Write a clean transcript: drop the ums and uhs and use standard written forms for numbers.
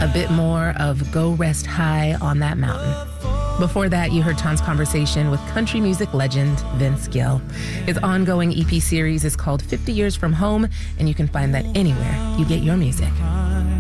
a bit more of Go Rest High on That Mountain. Before that, you heard Ton's conversation with country music legend Vince Gill. His ongoing EP series is called 50 Years From Home, and you can find that anywhere you get your music.